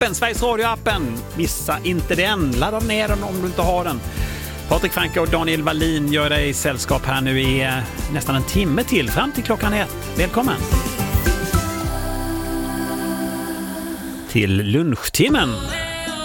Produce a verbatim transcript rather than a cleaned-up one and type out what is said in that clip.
appen, Sveriges Radio-appen. Missa inte den. Ladda ner den om du inte har den. Patrik Franke och Daniel Wallin gör dig sällskap här nu i eh, nästan en timme till, fram till klockan ett. Välkommen! Till lunchtimmen.